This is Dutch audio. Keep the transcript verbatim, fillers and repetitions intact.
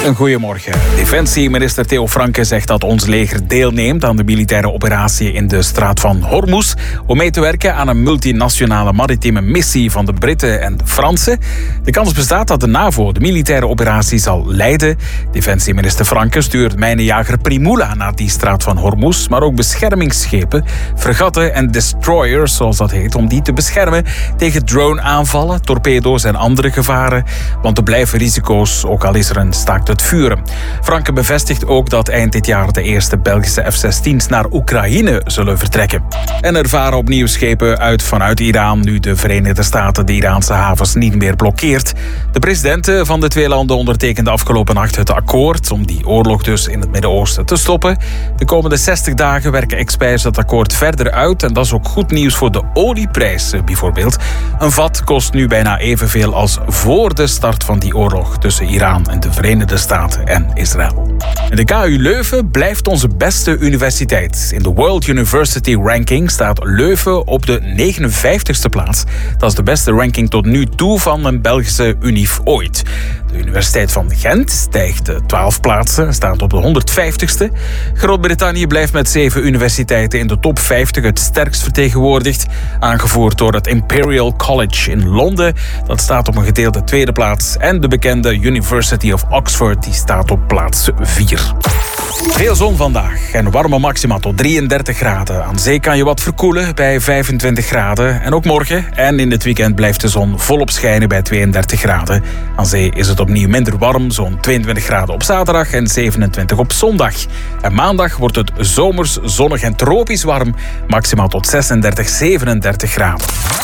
Een goeiemorgen. Defensieminister Theo Franke zegt dat ons leger deelneemt aan de militaire operatie in de straat van Hormuz om mee te werken aan een multinationale maritieme missie van de Britten en de Fransen. De kans bestaat dat de NAVO de militaire operatie zal leiden. Defensieminister Franke stuurt mijnenjager Primula naar die straat van Hormuz, maar ook beschermingsschepen, fregatten en destroyers, zoals dat heet, om die te beschermen tegen drone-aanvallen, torpedo's en andere gevaren. Want er blijven risico's, ook al is er een staakt het vuren. Franke bevestigt ook dat eind dit jaar de eerste Belgische F zestien's naar Oekraïne zullen vertrekken. En er varen opnieuw schepen uit vanuit Iran, nu de Verenigde Staten de Iraanse havens niet meer blokkeert. De presidenten van de twee landen ondertekenden afgelopen nacht het akkoord om die oorlog dus in het Midden-Oosten te stoppen. De komende zestig dagen werken experts het akkoord verder uit en dat is ook goed nieuws voor de olieprijs bijvoorbeeld. Een vat kost nu bijna evenveel als voor de start van die oorlog tussen Iran en de Verenigde Staten en Israël. En de K U Leuven blijft onze beste universiteit. In de World University Ranking staat Leuven op de negenenvijftigste plaats. Dat is de beste ranking tot nu toe van een Belgische unief ooit. De Universiteit van Gent stijgt twaalf plaatsen, staat op de honderdvijftigste. Groot-Brittannië blijft met zeven universiteiten in de top vijftig het sterkst vertegenwoordigd. Aangevoerd door het Imperial College in Londen. Dat staat op een gedeelde tweede plaats. En de bekende University of Oxford die staat op plaats vier. Veel zon vandaag en warme maxima tot drieëndertig graden. Aan zee kan je wat verkoelen bij vijfentwintig graden. En ook morgen en in het weekend blijft de zon volop schijnen bij tweeëndertig graden. Aan zee is het opnieuw minder warm, zo'n tweeëntwintig graden op zaterdag en zevenentwintig op zondag. En maandag wordt het zomers, zonnig en tropisch warm, maximaal tot zesendertig, zevenendertig graden.